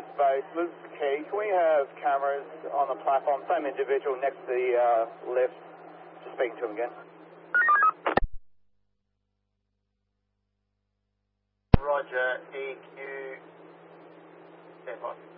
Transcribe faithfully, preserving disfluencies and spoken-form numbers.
Space, Luke Key. Can we have cameras on the platform? Same individual next to the uh, lift. Just speaking to him again. Roger, E Q, stand by.